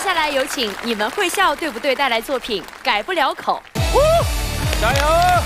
下来有请你们会笑对不对带来作品《改不了口》。 加油！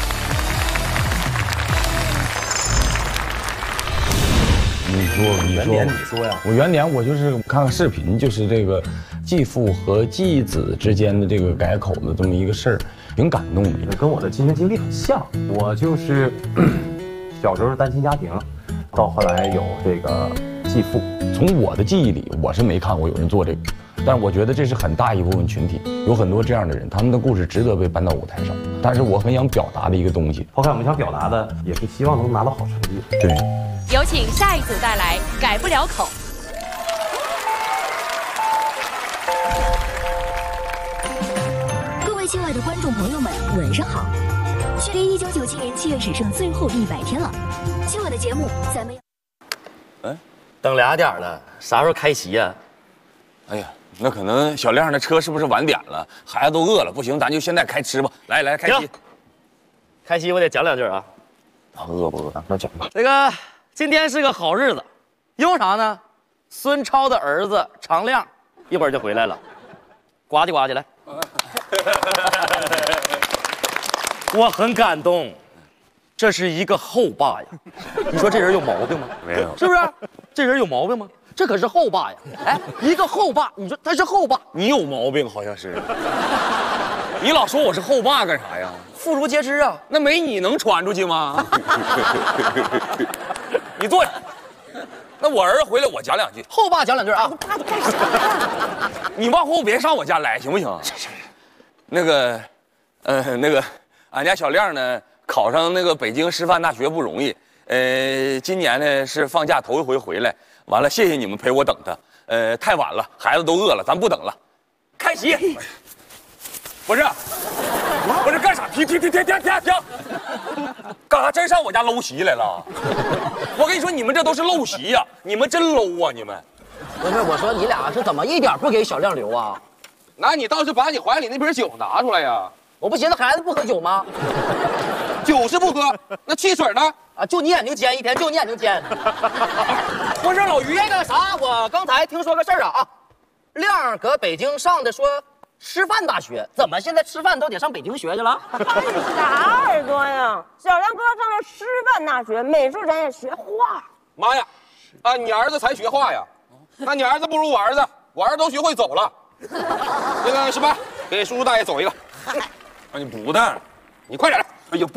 你说呀？我原点我就是看看视频，就是这个继父和继子之间的这个改口的这么一个事儿，挺感动的。 跟我的亲身经历很像，我就是小时候是单亲家庭，到后来有这个继父。 从我的记忆里，我是没看过有人做这个，但是我觉得这是很大一部分群体，有很多这样的人，他们的故事值得被搬到舞台上。但是我很想表达的一个东西， 抛开我们想表达的，也是希望能拿到好成绩。 对。 有请下一组带来《改不了口》。 各位亲爱的观众朋友们，晚上好！距离1997年7月只剩最后100天了，今晚的节目咱们要…… 等2点了，啥时候开席呀？ 哎呀，那可能小亮的车是不是晚点了？孩子都饿了，不行，咱就现在开吃吧。来，开席。 开席我得讲2句啊。 他饿不饿？那讲吧。 这个今天是个好日子，因为啥呢？孙超的儿子常亮一会儿就回来了，呱唧呱唧来。我很感动，这是一个后爸呀。你说这人有毛病吗？ 没有， 是不是？这人有毛病吗？这可是后爸呀！哎，一个后爸，你说他是后爸， 你有毛病好像是。你老说我是后爸干啥呀？ 妇孺皆知啊。 那没你能传出去吗？你坐下。那我儿子回来，我讲2句。 后爸讲2句啊。 爸，你干啥呀？ 你往后别上我家来，行不行？那个，俺家小亮呢，考上那个北京师范大学不容易。今年呢是放假头一回回来，完了谢谢你们陪我等他。太晚了，孩子都饿了，咱不等了，开席。不是干啥？停！干啥？真上我家搂席来了？我跟你说，你们这都是陋习呀！你们真 low 啊！你们不是，我说你俩是怎么一点不给小亮留啊？ 那你倒是把你怀里那瓶酒拿出来呀！ 我不寻思孩子不喝酒吗？ 酒是不喝，那汽水呢？ 啊，就你眼睛尖，一天就你眼睛尖。不是老于那个啥，我刚才听说个事儿啊，亮搁北京上的说师范大学，怎么现在吃饭都得上北京学去了？ 啥耳朵呀？小亮哥上了师范大学，美术专业学画。 妈呀！啊，你儿子才学画呀？那你儿子不如我儿子，我儿子都学会走了。那个18，给叔叔大爷走一个。啊，你不的，你快点来。哎呀。